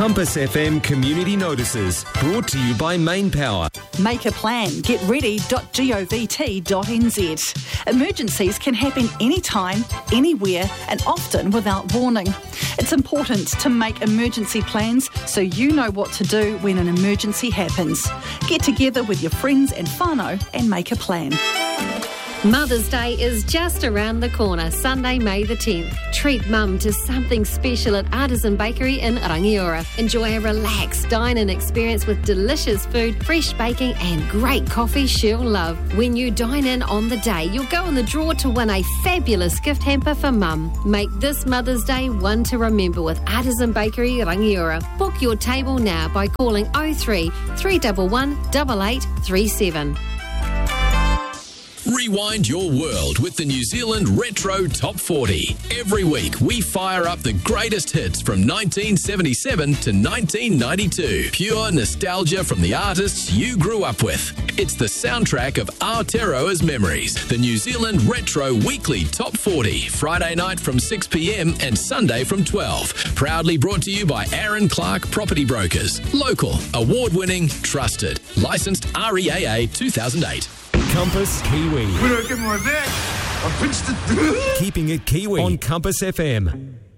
Compass FM Community Notices, brought to you by Main Power. Make a plan. getready.govt.nz. Emergencies can happen anytime, anywhere, and often without warning. It's important to make emergency plans so you know what to do when an emergency happens. Get together with your friends and whānau and make a plan. Mother's Day is just around the corner, Sunday, May the 10th. Treat Mum to something special at Artisan Bakery in Rangiora. Enjoy a relaxed dine-in experience with delicious food, fresh baking and great coffee she'll love. When you dine in on the day, you'll go in the draw to win a fabulous gift hamper for Mum. Make this Mother's Day one to remember with Artisan Bakery Rangiora. Book your table now by calling 03 311 8837. Rewind your world with the New Zealand Retro Top 40. Every week, we fire up the greatest hits from 1977 to 1992. Pure nostalgia from the artists you grew up with. It's the soundtrack of Aotearoa's memories. The New Zealand Retro Weekly Top 40. Friday night from 6 p.m. and Sunday from 12. Proudly brought to you by Aaron Clark Property Brokers. Local, award-winning, trusted. Licensed REAA 2008. Compass Kiwi. When I get my back, I pinched it. Keeping it Kiwi on Compass FM.